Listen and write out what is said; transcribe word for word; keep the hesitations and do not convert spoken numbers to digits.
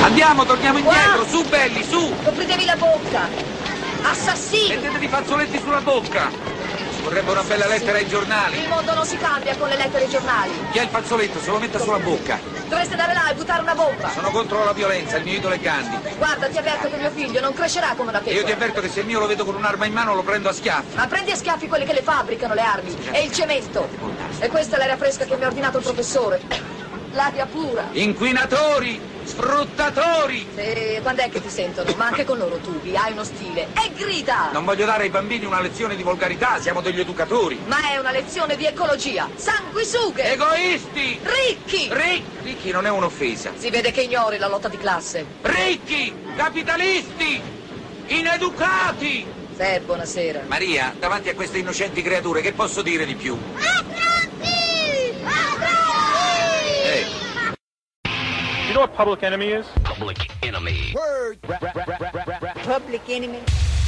Andiamo, torniamo indietro, Wow. su belli, su! Copritevi la bocca! Assassini! Mettetevi i fazzoletti sulla bocca! Ci vorrebbe una bella lettera ai giornali. Il mondo non si cambia con le lettere ai giornali. Chi ha il fazzoletto se lo metta sulla bocca. Dovreste andare là e buttare una bomba. Sono contro la violenza, il mio idolo è Gandhi. Guarda, ti avverto che mio figlio non crescerà come una E io ti pecora. avverto che se il mio lo vedo con un'arma in mano lo prendo a schiaffi. Ma prendi a schiaffi quelli che le fabbricano, le armi. E il cemento. E questa è l'aria fresca che mi ha ordinato il professore. L'aria pura. Inquinatori! Sfruttatori! E quando è che ti sentono? Ma anche con loro tubi, hai uno stile. E grida! Non voglio dare ai bambini una lezione di volgarità, siamo degli educatori. Ma è una lezione di ecologia. Sanguisughe! Egoisti! Ricchi! Ricchi! Ricchi non è un'offesa. Si vede che ignori la lotta di classe. Ricchi! Capitalisti! Ineducati! Sir, buonasera. Maria, davanti a queste innocenti creature, che posso dire di più? Ehi, You know what Public Enemy is? Public Enemy. Public enemy.